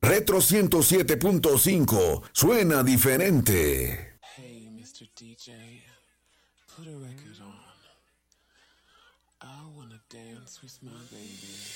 Retro 107.5 suena diferente. Hey, Mr. DJ, put a record on. I wanna dance with my baby.